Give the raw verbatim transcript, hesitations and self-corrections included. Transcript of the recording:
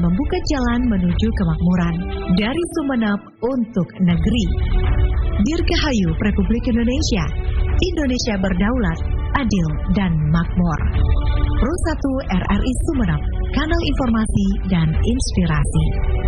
membuka jalan menuju kemakmuran dari Sumeneb untuk negeri. Dirgahayu Republik Indonesia, Indonesia berdaulat, adil dan makmur. Pro satu R R I Sumeneb, kanal informasi dan inspirasi.